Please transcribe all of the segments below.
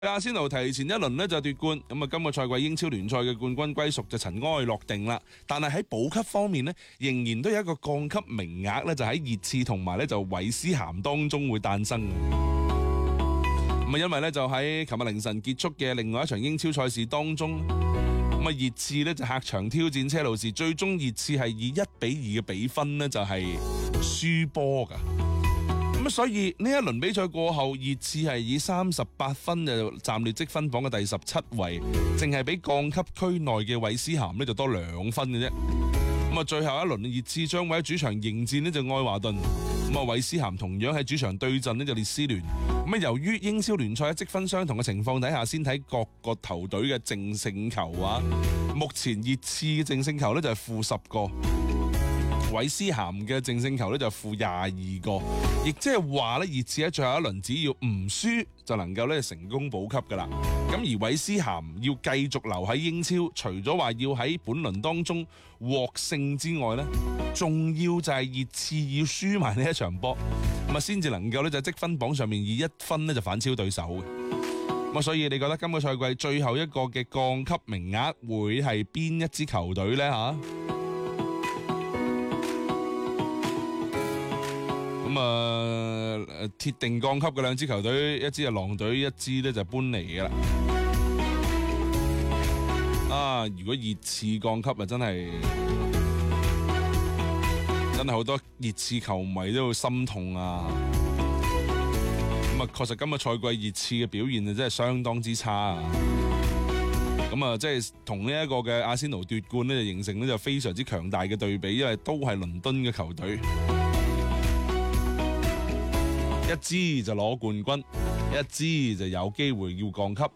阿仙奴提前一輪呢就奪冠，咁啊今個賽季英超聯賽嘅冠軍歸屬就塵埃落定啦。但係喺保級方面呢，仍然都有一個降級名額呢，就喺熱刺同埋呢就韋斯咸當中會誕生。咁啊因為呢就喺琴日凌晨結束嘅另外一場英超賽事當中，咁啊熱刺呢就客場挑戰車路士，最終熱刺係以1-2嘅比分呢就係輸波噶。咁所以呢一輪比賽過後，熱刺係以38分就暫列積分榜嘅第17位，淨係比降級區內嘅韋斯咸呢就多2分嘅啫。咁啊，最後一輪熱刺將會喺主場迎戰呢就愛華頓，咁啊韋斯咸同樣喺主場對陣呢就列斯聯。咁啊，由於英超聯賽喺積分相同嘅情況底下，先睇各個球隊嘅淨勝球啊。目前熱刺嘅淨勝球呢就係-10個。韋斯咸嘅淨勝球咧就-22個，亦即係話咧熱刺喺最後一輪只要唔輸就能夠咧成功保級噶啦。咁而韋斯咸要繼續留喺英超，除咗話要喺本輪當中獲勝之外咧，仲要就係熱刺要輸埋呢一場波，咁啊先至能夠咧就喺積分榜上面以1分咧就反超對手嘅。咁啊，所以你覺得今個賽季最後一個嘅降級名額會係邊一支球隊咧吓？咁鐵定降級嘅兩支球隊，一支係狼隊，一支咧就搬嚟噶啦。如果熱刺降級啊，真係好多熱刺球迷都會心痛啊！咁啊，確實今個賽季熱刺嘅表現啊，真係相當之差啊！咁啊，即係同呢一個嘅阿仙奴奪冠呢，就形成呢就非常之強大嘅對比，因為都係倫敦嘅球隊。一支就攞冠軍，一支就有機會要降級。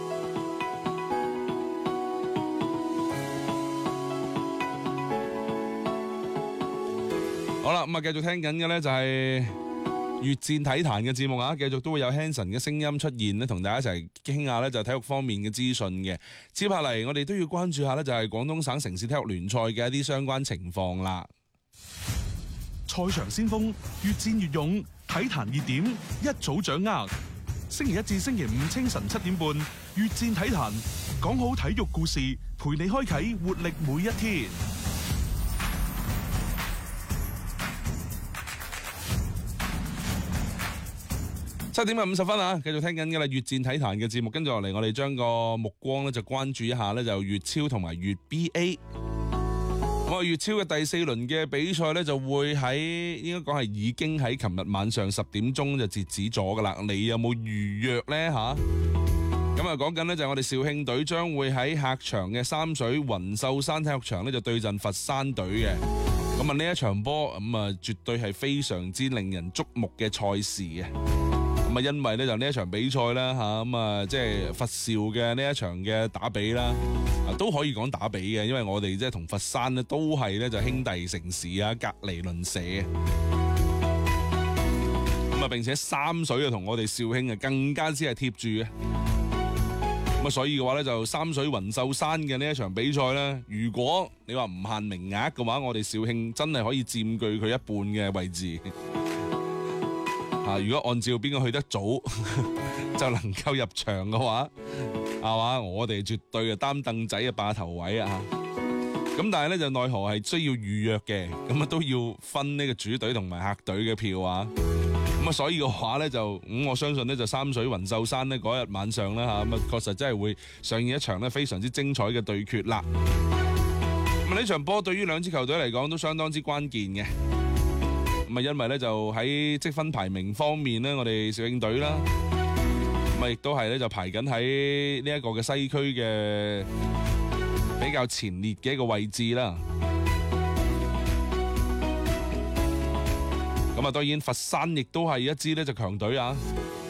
好啦，咁啊，繼續聽緊嘅呢就係越戰體壇嘅節目啊，繼續都會有 Hanson 嘅聲音出現呢，同大家一齊傾下呢就係體育方面嘅資訊嘅。接下嚟我哋都要關注下呢就係廣東省城市體育聯賽嘅一啲相關情況啦。 賽場先鋒，越戰越勇，體壇熱點一早掌握。星期一至星期五清晨7點半，越戰體壇，講好體育故事，陪你開啟活力每一天。 7點50分啊！繼續聽緊嘅啦，越戰體壇嘅節目，跟住落嚟，我哋將個目光咧就關注一下咧，就粵超同埋粵 BA。咁啊，粵超嘅第4輪嘅比賽咧，就會喺應該講係已經喺琴日晚上10點鐘就截止咗噶啦。你有冇預約呢？吓？咁啊，講緊呢，就係我哋肇慶隊將會喺客場嘅三水雲秀山體育場呢就對陣佛山隊嘅。咁啊，呢一場波咁啊，絕對係非常之令人矚目嘅賽事嘅。咁啊，因為呢就呢一場比賽啦吓，咁啊即係佛肇嘅呢一場嘅打比啦，都可以講打比嘅，因為我哋即係同佛山呢都係呢就兄弟城市啊，隔籬鄰舍。咁啊，並且三水啊同我哋肇慶啊更加之係貼住嘅。咁啊，所以嘅話呢，就三水雲秀山嘅呢一場比賽呢，如果你話唔限名額嘅話，我哋肇慶真係可以佔據佢一半嘅位置。如果按照邊個去得早就能夠入場嘅話，係嘛？我哋絕對係擔凳仔嘅霸頭位啊！咁但係咧就奈何係需要預約嘅，咁啊都要分呢個主隊同埋客隊嘅票啊！咁啊所以嘅話咧就我相信咧就三水雲秀山呢嗰日晚上啦吓，咁啊確實真係會上演一場咧非常之精彩嘅對決啦！咁呢場波對於兩支球隊嚟講都相當之關鍵嘅。咁啊，因為咧就喺積分排名方面咧，我哋肇慶隊啦，咁啊亦都係咧就排緊喺呢一個嘅西區嘅比較前列嘅一個位置啦。咁啊，當然佛山亦都係一支咧就強隊啊。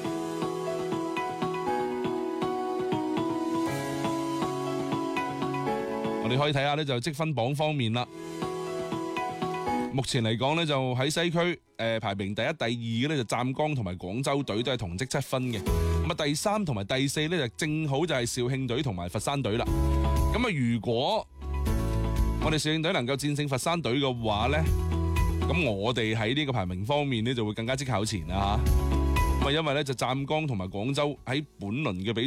我哋可以睇下咧就積分榜方面啦。目前嚟講呢，就喺西區排名第一、第二嘅呢，就湛江同埋廣州隊都係同積7分嘅。咁啊，第3同埋第4呢，就正好就係肇慶隊同埋佛山隊啦。咁啊，如果我哋肇慶隊能夠戰勝佛山隊嘅話呢，咁我哋喺呢個排名方面呢，就會更加之靠前啦吓。咁啊， 因為咧就湛江同埋廣州喺本輪嘅比